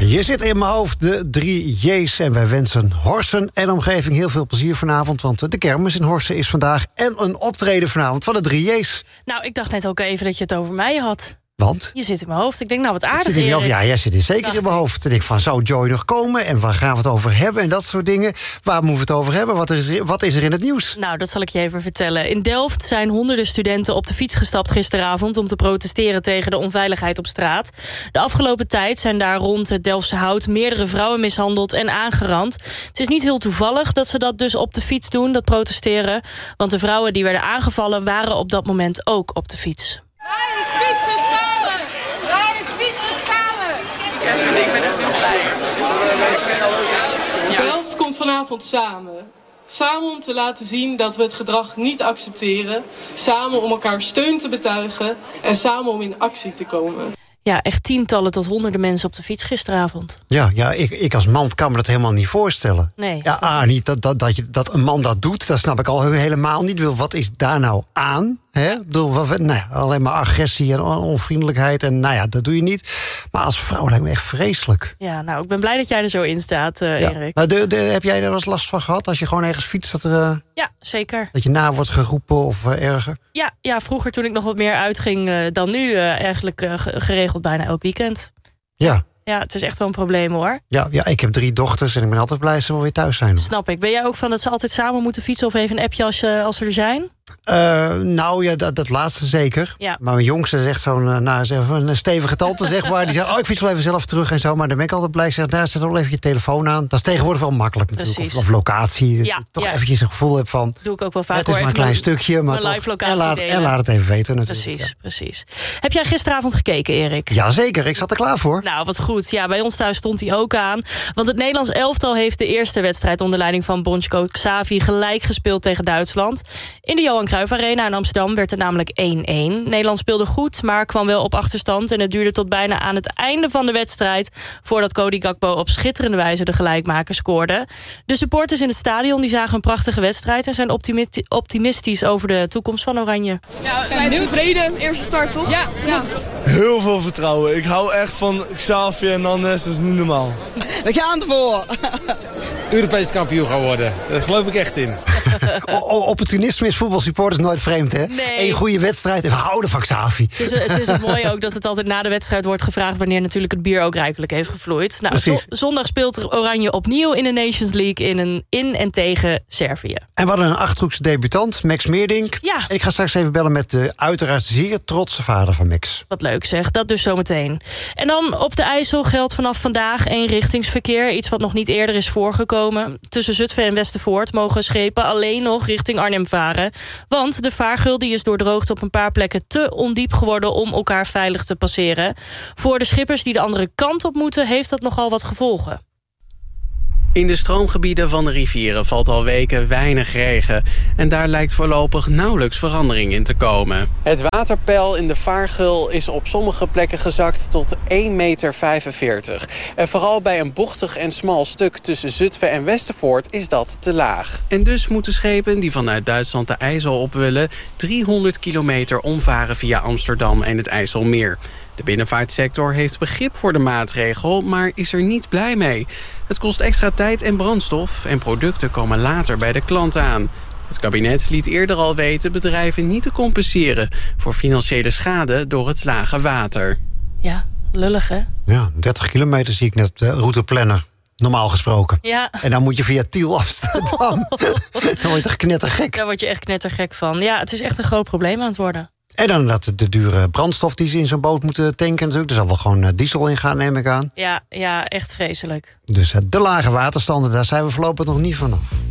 Je zit in mijn hoofd, de 3 J's. En wij wensen Horsen en omgeving heel veel plezier vanavond. Want de kermis in Horsen is vandaag. En een optreden vanavond van de 3 J's. Nou, ik dacht net ook even dat je het over mij had. Want? Je zit in mijn hoofd. Ik denk, nou, wat aardig. Ja, jij zit zeker in mijn hoofd. En ik van, zou Joy nog komen? En waar gaan we het over hebben? En dat soort dingen. Waar moeten we het over hebben? Wat is er in het nieuws? Nou, dat zal ik je even vertellen. In Delft zijn honderden studenten op de fiets gestapt gisteravond om te protesteren tegen de onveiligheid op straat. De afgelopen tijd zijn daar rond het Delftse Hout meerdere vrouwen mishandeld en aangerand. Het is niet heel toevallig dat ze dat dus op de fiets doen, dat protesteren. Want de vrouwen die werden aangevallen waren op dat moment ook op de fiets. Wij fietsen samen! Wij fietsen samen! Ik ben echt heel blij. Delft komt vanavond samen. Samen om te laten zien dat we het gedrag niet accepteren. Samen om elkaar steun te betuigen. En samen om in actie te komen. Ja, echt tientallen tot honderden mensen op de fiets gisteravond. Ja, ik als man kan me dat helemaal niet voorstellen. Nee. Ja, niet dat een man dat doet, dat snap ik al helemaal niet. Wat is daar nou aan? Hè? Ik bedoel, alleen maar agressie en onvriendelijkheid. En dat doe je niet. Maar als vrouw lijkt me echt vreselijk. Ja, nou, ik ben blij dat jij er zo in staat, Erik. Maar heb jij daar wel eens last van gehad? Als je gewoon ergens fietst, Ja, zeker. dat je na wordt geroepen of erger? Ja, vroeger toen ik nog wat meer uitging dan nu, eigenlijk geregeld bijna elk weekend. Ja. Ja, het is echt wel een probleem, hoor. Ja, ik heb 3 dochters en ik ben altijd blij dat ze wel weer thuis zijn. Snap ik. Ben jij ook van dat ze altijd samen moeten fietsen of even een appje als ze er zijn? Dat laatste zeker. Ja. Maar mijn jongste zegt een stevige tante, zeg maar. Die zegt, ik fiets wel even zelf terug en zo. Maar dan ben ik altijd blij. Zegt, zet wel even je telefoon aan. Dat is tegenwoordig wel makkelijk natuurlijk. Precies. Of locatie. Ja, toch eventjes een gevoel heb van... Doe ik ook wel vaak. Het is maar een klein stukje. Maar een live locatie en laat het even weten natuurlijk. Precies. Heb jij gisteravond gekeken, Erik? Jazeker, ik zat er klaar voor. Nou, wat goed. Ja, bij ons thuis stond hij ook aan. Want het Nederlands elftal heeft de eerste wedstrijd onder leiding van bondscoach Xavi gelijk gespeeld tegen Duitsland. In de Johan Cruijff Arena in Amsterdam werd het namelijk 1-1. Nederland speelde goed, maar kwam wel op achterstand. En het duurde tot bijna aan het einde van de wedstrijd voordat Cody Gakpo op schitterende wijze de gelijkmaker scoorde. De supporters in het stadion die zagen een prachtige wedstrijd en zijn optimistisch over de toekomst van Oranje. Ja, we zijn tevreden. Eerste start, toch? Ja. Heel veel vertrouwen. Ik hou echt van Xavi en Nannes, dat is niet normaal. We gaan ervoor. Europees kampioen gaan worden. Daar geloof ik echt in. Opportunisme is voetbalsupporters nooit vreemd, hè? Nee. Een goede wedstrijd en we houden van Xavi. Het is het mooie ook dat het altijd na de wedstrijd wordt gevraagd wanneer natuurlijk het bier ook rijkelijk heeft gevloeid. Nou, zondag speelt Oranje opnieuw in de Nations League in en tegen Servië. En we hadden een Achterhoekse debutant, Max Meerdink. Ja. Ik ga straks even bellen met de uiteraard zeer trotse vader van Max. Wat leuk zeg, dat dus zometeen. En dan op de IJssel geldt vanaf vandaag eenrichtingsverkeer. Iets wat nog niet eerder is voorgekomen. Tussen Zutphen en Westervoort mogen schepen alleen nog richting Arnhem varen. Want de vaargeul die is doordroogd op een paar plekken te ondiep geworden om elkaar veilig te passeren. Voor de schippers die de andere kant op moeten, heeft dat nogal wat gevolgen. In de stroomgebieden van de rivieren valt al weken weinig regen. En daar lijkt voorlopig nauwelijks verandering in te komen. Het waterpeil in de vaargeul is op sommige plekken gezakt tot 1,45 meter. En vooral bij een bochtig en smal stuk tussen Zutphen en Westervoort is dat te laag. En dus moeten schepen die vanuit Duitsland de IJssel op willen 300 kilometer omvaren via Amsterdam en het IJsselmeer. De binnenvaartsector heeft begrip voor de maatregel, maar is er niet blij mee. Het kost extra tijd en brandstof en producten komen later bij de klant aan. Het kabinet liet eerder al weten bedrijven niet te compenseren voor financiële schade door het lage water. Ja, lullig hè? Ja, 30 kilometer zie ik net op de routeplanner. Normaal gesproken. Ja. En dan moet je via Tiel Amsterdam. Dan word je toch knettergek. Daar word je echt knettergek van. Ja, het is echt een groot probleem aan het worden. En dan de dure brandstof die ze in zo'n boot moeten tanken natuurlijk. Er zal wel gewoon diesel in gaan, neem ik aan. Ja, echt vreselijk. Dus de lage waterstanden, daar zijn we voorlopig nog niet vanaf.